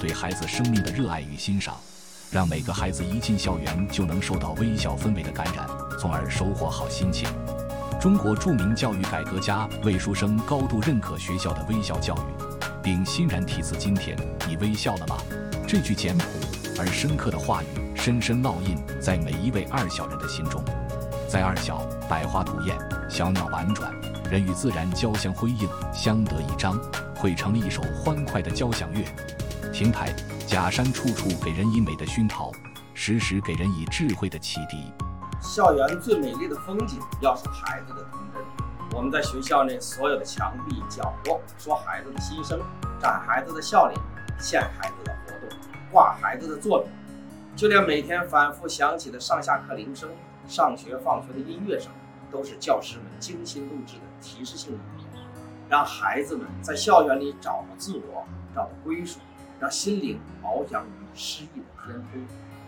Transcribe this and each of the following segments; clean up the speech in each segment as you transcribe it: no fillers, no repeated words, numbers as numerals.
对孩子生命的热爱与欣赏，让每个孩子一进校园就能受到微笑氛围的感染，从而收获好心情。中国著名教育改革家魏书生高度认可学校的微笑教育，并欣然题词：“今天你微笑了吗？”这句简朴而深刻的话语深深烙印在每一位二小人的心中。在二小，百花吐艳，小鸟婉转，人与自然交相辉映，相得益彰，汇成了一首欢快的交响乐。亭台假山处处给人以美的熏陶，时时给人以智慧的启迪。 校园最美丽的风景，要数孩子的童真。我们在学校内所有的墙壁、角落，说孩子的心声，展孩子的笑脸，献孩子的活动，挂孩子的作品，就连每天反复响起的上下课铃声、上学放学的音乐声，都是教师们精心录制的提示性语言，让孩子们在校园里找到自我，找到归属，让心灵翱翔于诗意的天空。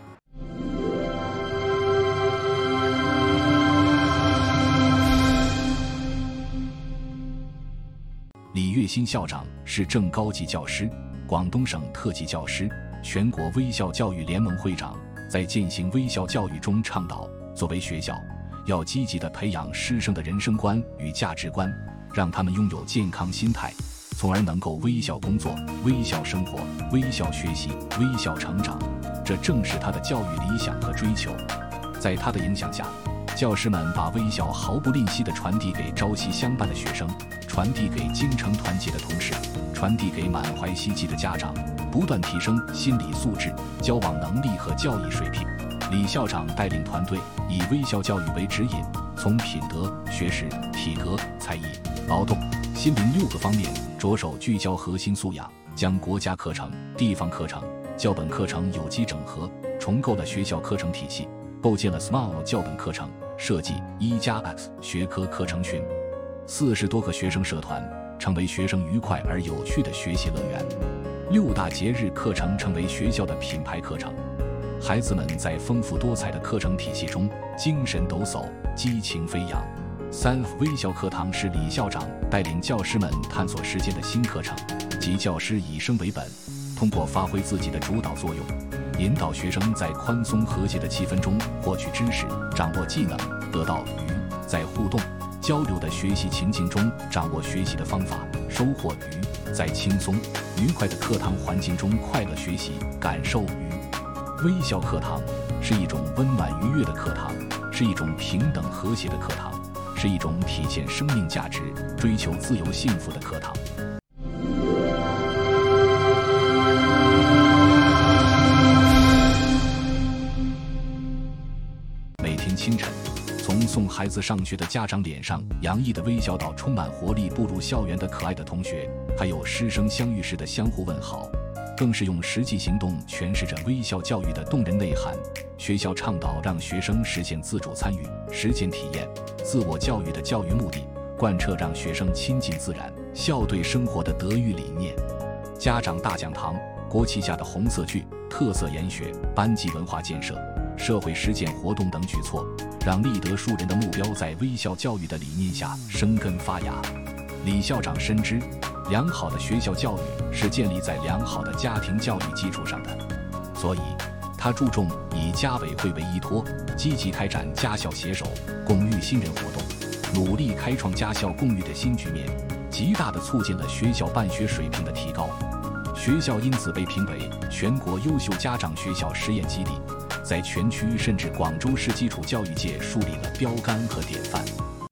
李月新校长是正高级教师，广东省特级教师，全国微笑教育联盟会长，在践行微笑教育中倡导，作为学校，要积极地培养师生的人生观与价值观，让他们拥有健康心态，从而能够微笑工作、微笑生活、微笑学习、微笑成长。这正是他的教育理想和追求。在他的影响下，教师们把微笑毫不吝惜地传递给朝夕相伴的学生，传递给精诚团结的同事，传递给满怀希冀的家长，不断提升心理素质、交往能力和教育水平。李校长带领团队以微笑教育为指引，从品德、学识、体格、才艺、劳动、心灵6个方面着手聚焦核心素养，将国家课程、地方课程、教本课程有机整合，重构了学校课程体系，构建了 SMART 教本课程，设计1+X 学科课程群，40多个学生社团，成为学生愉快而有趣的学习乐园。6大节日课程成为学校的品牌课程。孩子们在丰富多彩的课程体系中精神抖擞，激情飞扬。3微笑课堂是李校长带领教师们探索世界的新课程，即教师以生为本，通过发挥自己的主导作用，引导学生在宽松和谐的气氛中获取知识，掌握技能，得到愉，在互动交流的学习情境中掌握学习的方法，收获愉，在轻松愉快的课堂环境中快乐学习，感受愉。微笑课堂是一种温暖愉悦的课堂，是一种平等和谐的课堂，是一种体现生命价值、追求自由幸福的课堂。每天清晨，从送孩子上学的家长脸上洋溢的微笑到充满活力步入校园的可爱的同学，还有师生相遇时的相互问好，更是用实际行动诠释着微笑教育的动人内涵。学校倡导让学生实现自主参与、实践体验、自我教育的教育目的，贯彻让学生亲近自然、笑对生活的德育理念。家长大讲堂、国旗下的红色剧、特色研学、班级文化建设、社会实践活动等举措，让立德树人的目标在微笑教育的理念下生根发芽。李校长深知，良好的学校教育是建立在良好的家庭教育基础上的，所以他注重以家委会为依托，积极开展家校携手共育新人活动，努力开创家校共育的新局面，极大地促进了学校办学水平的提高。学校因此被评为全国优秀家长学校实验基地，在全区甚至广州市基础教育界树立了标杆和典范。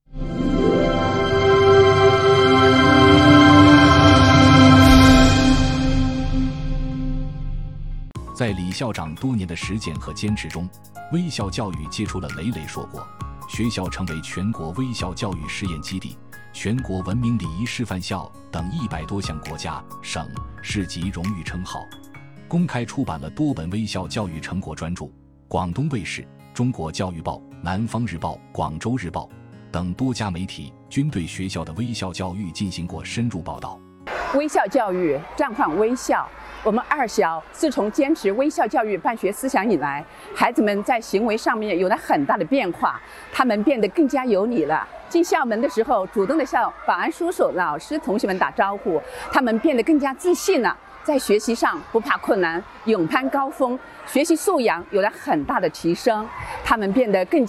在李校长多年的实践和坚持中，微笑教育结出了累累硕果，学校成为全国微笑教育实验基地、全国文明礼仪示范校等100多项国家、省、市级荣誉称号。公开出版了多本微笑教育成果专著，广东卫视、中国教育报、南方日报、广州日报等多家媒体均对学校的微笑教育进行过深入报道。 微笑教育绽放微笑。我们二小自从坚持微笑教育办学思想以来，孩子们在行为上面有了很大的变化，他们变得更加有礼了。进校门的时候，主动地向保安叔叔、老师、同学们打招呼，他们变得更加自信了。 在学习上不怕困难，勇攀高峰，学习素养有了很大的提升，他们变得更加